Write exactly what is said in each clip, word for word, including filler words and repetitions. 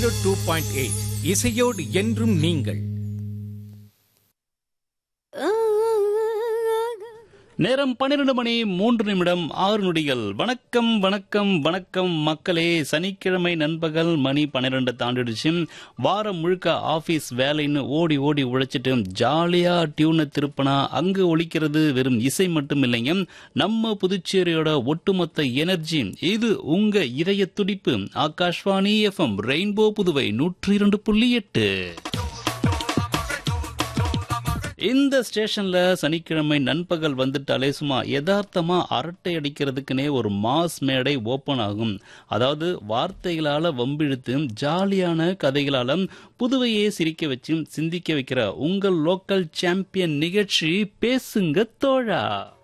Zero two point eight இசையோடு என்றும் நீங்கள். நேரம் பன்னிரண்டு மணி மூன்று நிமிடம் ஆறு நொடிகள். வணக்கம் வணக்கம் வணக்கம் மக்களே. சனிக்கிழமை நண்பகல் மணி பன்னிரண்டு தாண்டிடுச்சு. வாரம் முழுக்க ஆபீஸ் வேலைன்னு ஓடி ஓடி உழைச்சிட்டு ஜாலியா டியூனை திருப்பினா அங்கு ஒலிக்கிறது வெறும் இசை மட்டும் இல்லைங்க, நம்ம புதுச்சேரியோட ஒட்டுமொத்த எனர்ஜி. இது உங்க இதய துடிப்பு. ஆகாஷ்வாணி எஃப்எம் ரெயின்போ புதுவை நூற்றி இரண்டு புள்ளி எட்டு. இந்த ஸ்டேஷன்ல சனிக்கிழமை நண்பகல் வந்துட்டாலே சும்மா யதார்த்தமா அரட்டை அடிக்கிறதுக்குனே ஒரு மாஸ் மேடை ஓபன் ஆகும். அதாவது வார்த்தைகளால வம்பிழுத்து ஜாலியான கதைகளால புதுவையே சிரிக்க வச்சு சிந்திக்க வைக்கிற உங்கள் லோக்கல் சாம்பியன் நிகழ்ச்சி பேசுங்க தோழா.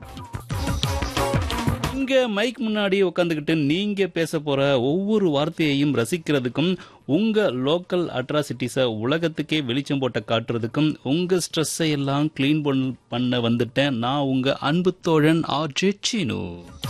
இங்க மைக் முன்னாடி உட்காந்துக்கிட்டு நீங்க பேச போற ஒவ்வொரு வார்த்தையையும் ரசிக்கிறதுக்கும், உங்க லோக்கல் அட்ராசிட்டிஸ உலகத்துக்கே வெளிச்சம் போட்ட காட்டுறதுக்கும், உங்க ஸ்ட்ரெஸ்ஸை எல்லாம் கிளீன் பண்ண வந்துட்டேன் நான் உங்க அன்பு தோழன் ஆர்ஜே சீனு.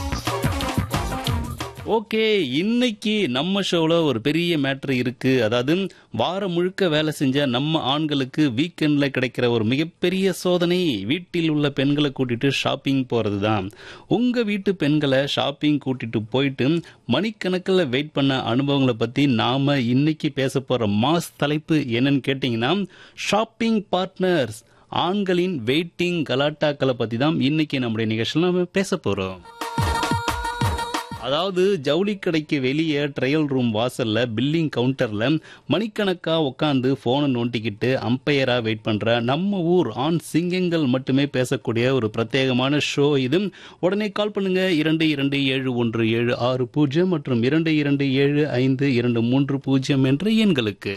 ஓகே, இன்னைக்கு நம்ம ஷோல ஒரு பெரிய மேட்ரு இருக்கு. அதாவது வாரம் முழுக்க வேலை செஞ்ச நம்ம ஆண்களுக்கு வீக்கெண்ட்ல கிடைக்கிற ஒரு மிகப்பெரிய சோதனை வீட்டில் உள்ள பெண்களை கூட்டிட்டு ஷாப்பிங் போறது தான். உங்க வீட்டு பெண்களை ஷாப்பிங் கூட்டிட்டு போயிட்டு மணிக்கணக்கில் வெயிட் பண்ண அனுபவங்களை பத்தி நாம இன்னைக்கு பேச போற மாஸ் தலைப்பு என்னன்னு கேட்டீங்கன்னா, ஷாப்பிங் பார்ட்னர்ஸ். ஆண்களின் வெயிட்டிங் கலாட்டாக்களை பத்தி தான் இன்னைக்கு நம்முடைய நிகழ்ச்சியில் நம்ம பேச போறோம். அதாவது ஜவுளி கடைக்கு வெளியே ட்ரையல் ரூம் வாசல்ல பில்லிங் கவுண்டர்ல மணிக்கணக்கா உட்காந்து போனை நோண்டிக்கிட்டு அம்பையரா வெயிட் பண்ற நம்ம ஊர் ஆண் சிங்கங்கள் மட்டுமே பேசக்கூடிய ஒரு பிரத்யேகமான ஷோ இது. உடனே கால் பண்ணுங்க இரண்டு இரண்டு ஏழு ஒன்று ஏழு ஆறு பூஜ்ஜியம் மற்றும் இரண்டு இரண்டு ஏழு ஐந்து இரண்டு மூன்று பூஜ்ஜியம் என்ற எண்களுக்கு.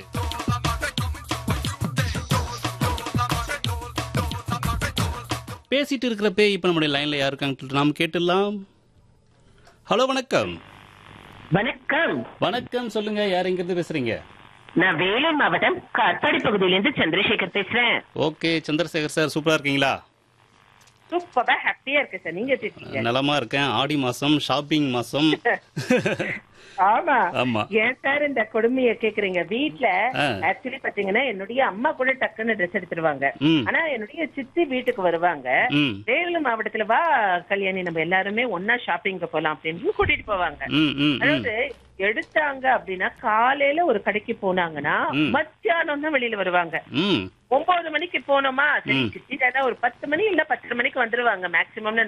பேசிட்டு இருக்கிறப்ப இப்ப நம்முடைய லைன்ல யாருக்காங்க நாம் கேட்டுடலாம். ஹலோ, வணக்கம். வணக்கம். வணக்கம், சொல்லுங்க, யார் எங்க இருந்து பேசுறீங்க? நான் வேலூர் மாவட்டம் காட்பாடி பகுதியிலிருந்து சந்திரசேகர் பேசுறேன். ஓகே சந்திரசேகர் சார், சூப்பரா இருக்கீங்களா? சூப்பரா ஹாப்பியா இருக்கேன் சார். நீங்க எப்படி இருக்கீங்க? நலமா இருக்கேன். ஆடி மாசம், ஷாப்பிங் மாசம். ஆமா ஆமா. ஏன் சார் இந்த கொடுமைய கேக்குறீங்க? வீட்டுல ஆக்சுவலி பாத்தீங்கன்னா என்னுடைய அம்மா கூட டக்குன்னு ட்ரெஸ் எடுத்துருவாங்க. ஆனா என்னுடைய சித்தி வீட்டுக்கு வருவாங்க. வேலூர் மாவட்டத்துல வா கல்யாணி நம்ம எல்லாருமே ஒன்னா ஷாப்பிங்க போலாம் அப்படின்னு கூட்டிட்டு போவாங்க. அதாவது எடுத்தாங்க அப்படின்னா காலையில ஒரு கடைக்கு போனாங்கன்னா மத்தியானம் தான் வெளியில வருவாங்க. ஒன்பது மணிக்கு போனோமா, சரி சித்தி தானே ஒரு பத்து மணி இல்ல பத்து மணிக்கு வந்துருவாங்க மேக்சிமம்.